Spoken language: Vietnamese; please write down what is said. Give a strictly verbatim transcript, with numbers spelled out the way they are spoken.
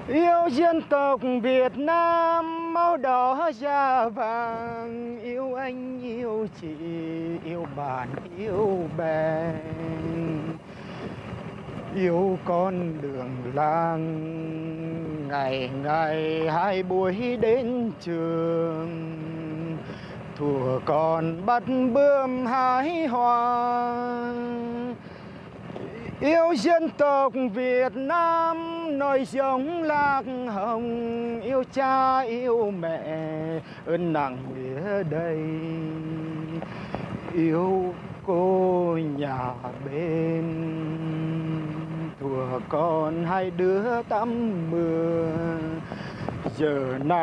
Yêu dân tộc Việt Nam máu đỏ da vàng, yêu anh yêu chị yêu bạn yêu bè, yêu con đường làng ngày ngày hai buổi đến trường, thuở còn bắt bướm hái hoa. Yêu dân tộc Việt Nam nổi giống lạc hồng, yêu cha yêu mẹ ơn nặng nghĩa đây, yêu cô nhà bên thuở còn hai đứa tắm mưa giờ này